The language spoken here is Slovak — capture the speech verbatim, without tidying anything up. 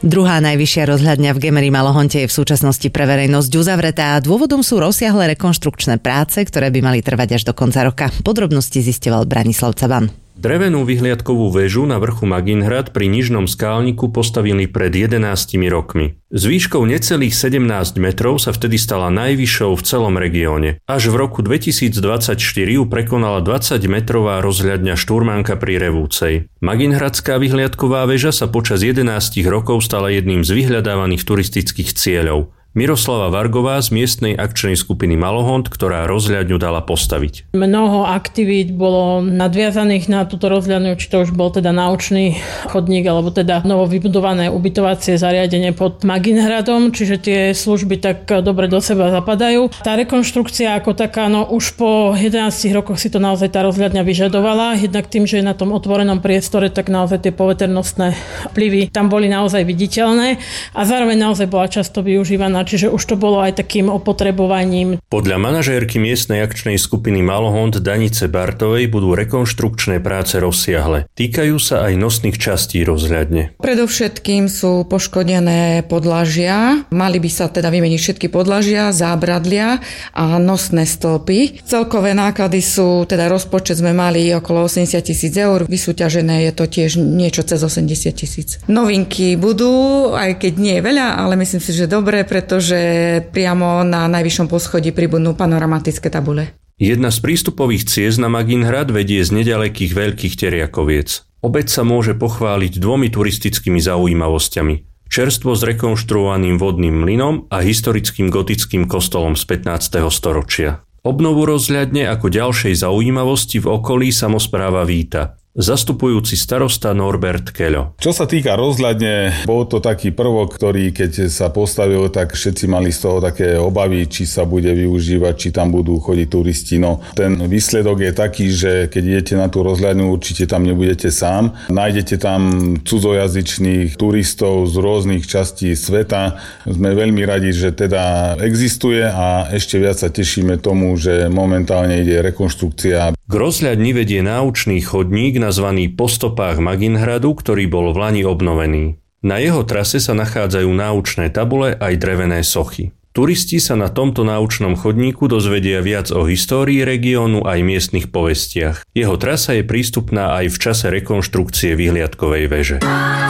Druhá najvyššia rozhľadňa v Gemery Malohonte je v súčasnosti pre verejnosť uzavretá a dôvodom sú rozsiahle rekonštrukčné práce, ktoré by mali trvať až do konca roka. Podrobnosti zisťoval Branislav Caban. Drevenú vyhliadkovú väžu na vrchu Maginhrad pri Nižnom Skálniku postavili pred jedenástimi rokmi. S výškou necelých sedemnásť metrov sa vtedy stala najvyššou v celom regióne. Až v roku dvetisícdvadsaťštyri ju prekonala dvadsaťmetrová rozhľadňa Šturmánka pri Revúcej. Maginhradská vyhliadková väža sa počas jedenástich rokov stala jedným z vyhľadávaných turistických cieľov. Miroslava Vargová z miestnej akčnej skupiny Malohont, ktorá rozhľadňu dala postaviť. Mnoho aktivít bolo nadviazaných na túto rozhľadňu, či to už bol teda naučný chodník, alebo teda novo vybudované ubytovacie zariadenie pod Maginhradom, čiže tie služby tak dobre do seba zapadajú. Tá rekonštrukcia ako taká, no už po jedenástich rokoch si to naozaj tá rozhľadňa vyžadovala, jednak tým, že je na tom otvorenom priestore, tak naozaj tie poveternostné vplyvy tam boli naozaj viditeľné a zároveň naozaj bola často využívaná, čiže už to bolo aj takým opotrebovaním. Podľa manažérky miestnej akčnej skupiny Malohont Danice Bartovej budú rekonštrukčné práce rozsiahle. Týkajú sa aj nosných častí rozhľadne. Predovšetkým sú poškodené podlažia. Mali by sa teda vymeniť všetky podlažia, zábradlia a nosné stĺpy. Celkové náklady sú, teda rozpočet sme mali okolo osemdesiat tisíc eur. Vysúťažené je to tiež niečo cez osemdesiat tisíc. Novinky budú, aj keď nie je veľa, ale myslím si, že dobre, preto pretože priamo na najvyššom poschodí pribudnú panoramatické tabule. Jedna z prístupových ciest na Maginhrad vedie z nedalekých Veľkých Teriakoviec. Obec sa môže pochváliť dvomi turistickými zaujímavosťami. Čerstvo zrekonštruovaným vodným mlynom a historickým gotickým kostolom z pätnásteho storočia. Obnovu rozhľadne ako ďalšej zaujímavosti v okolí samospráva víta. Zastupujúci starosta Norbert Keľo. Čo sa týka rozhľadne, bol to taký prvok, ktorý keď sa postavil, tak všetci mali z toho také obavy, či sa bude využívať, či tam budú chodiť turisti. No, ten výsledok je taký, že keď idete na tú rozhľadňu, určite tam nebudete sám. Nájdete tam cudzojazyčných turistov z rôznych častí sveta. Sme veľmi radi, že teda existuje a ešte viac sa tešíme tomu, že momentálne ide rekonštrukcia. K rozhľadni vedie náučný chodník nazvaný Po stopách Maginhradu, ktorý bol vlani obnovený. Na jeho trase sa nachádzajú náučné tabule aj drevené sochy. Turisti sa na tomto náučnom chodníku dozvedia viac o histórii regiónu aj miestnych povestiach. Jeho trasa je prístupná aj v čase rekonštrukcie vyhliadkovej väže.